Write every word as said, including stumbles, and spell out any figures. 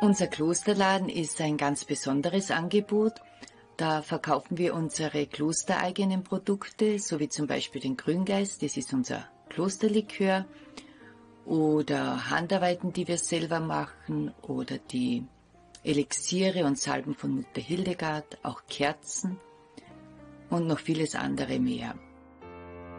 Unser Klosterladen ist ein ganz besonderes Angebot. Da verkaufen wir unsere klostereigenen Produkte, so wie zum Beispiel den Grüngeist, das ist unser Klosterlikör, oder Handarbeiten, die wir selber machen, oder die Elixiere und Salben von Mutter Hildegard, auch Kerzen und noch vieles andere mehr.